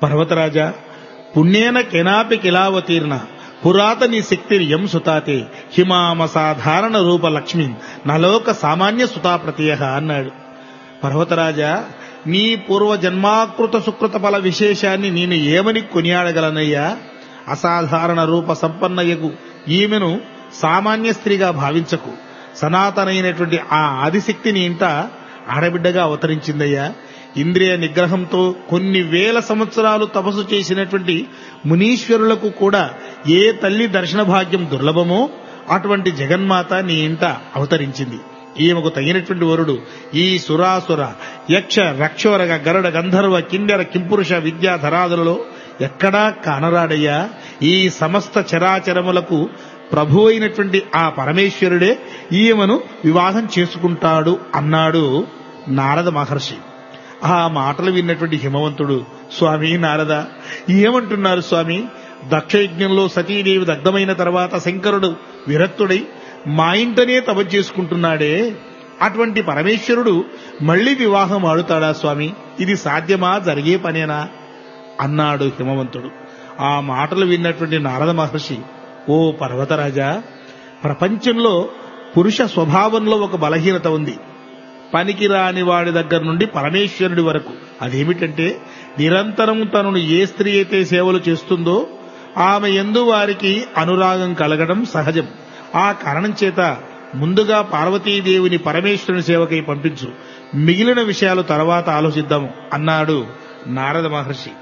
పర్వతరాజా, పుణ్యేన కెనాపి కిలావతీర్ణ పురాతని శక్తిర్యం సుతాతే హిమామసాధారణ రూప లక్ష్మిన్ నలోక సామాన్య సుతా ప్రత్యయ అన్నాడు. పర్వతరాజా, నీ పూర్వ జన్మాకృత సుకృత ఫల విశేషాన్ని నేను ఏమని కొనియాడగలనయ్యా? అసాధారణ రూప సంపన్నయగు ఈమెను సామాన్య స్త్రీగా భావించకు. సనాతనైనటువంటి ఆ ఆదిశక్తిని ఇంట ఆడబిడ్డగా అవతరించిందయ్యా. ఇంద్రియ నిగ్రహంతో కొన్ని వేల సంవత్సరాలు తపస్సు చేసినటువంటి మునీశ్వరులకు కూడా ఏ తల్లి దర్శన భాగ్యం దుర్లభమో అటువంటి జగన్మాత నీ ఇంట అవతరించింది. ఈమెకు తగినటువంటి వరుడు ఈ సురాసుర యక్ష రక్షోరగ గరుడ గంధర్వ కిండర కింపురుష విద్యాధరాదులలో ఎక్కడా కానరాడయ్యా. ఈ సమస్త చరాచరములకు ప్రభు అయినటువంటి ఆ పరమేశ్వరుడే ఈమెను వివాహం చేసుకుంటాడు అన్నాడు నారద మహర్షి. ఆ మాటలు విన్నటువంటి హిమవంతుడు, స్వామి నారద, ఏమంటున్నారు స్వామి? దక్షయజ్ఞంలో సతీదేవి దగ్ధమైన తర్వాత శంకరుడు విరక్తుడై మా ఇంటనే తపస్సు చేసుకుంటున్నాడే, అటువంటి పరమేశ్వరుడు మళ్లీ వివాహం ఆడుతాడా స్వామి? ఇది సాధ్యమా? జరిగే పనేనా అన్నాడు హిమవంతుడు. ఆ మాటలు విన్నటువంటి నారద మహర్షి, ఓ పర్వతరాజా, ప్రపంచంలో పురుష స్వభావంలో ఒక బలహీనత ఉంది. పనికిరాని వాడి దగ్గర నుండి పరమేశ్వరుడి వరకు. అదేమిటంటే, నిరంతరం తనను ఏ స్త్రీ అయితే సేవలు చేస్తుందో ఆమె యందు వారికి అనురాగం కలగడం సహజం. ఆ కారణం చేత ముందుగా పార్వతీదేవిని పరమేశ్వరుని సేవకై పంపించు, మిగిలిన విషయాలు తర్వాత ఆలోచిద్దాము అన్నాడు నారద మహర్షి.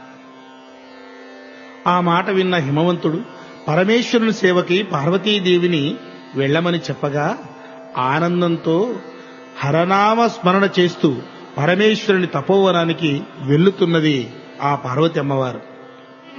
ఆ మాట విన్న హిమవంతుడు పరమేశ్వరుని సేవకి పార్వతీదేవిని వెళ్లమని చెప్పగా ఆనందంతో హరనామ స్మరణ చేస్తూ పరమేశ్వరుని తపోవనానికి వెళ్లుతున్నది ఆ పార్వతి అమ్మవారు.